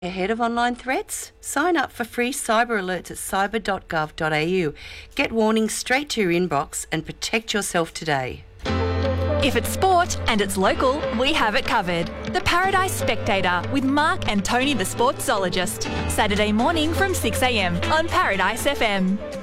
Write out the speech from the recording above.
Ahead of online threats? Sign up for free cyber alerts at cyber.gov.au. Get warnings straight to your inbox and protect yourself today. If it's sport and it's local, we have it covered. The Paradise Spectator with Mark and Tony the Sportsologist. Saturday morning from 6 a.m on Paradise FM.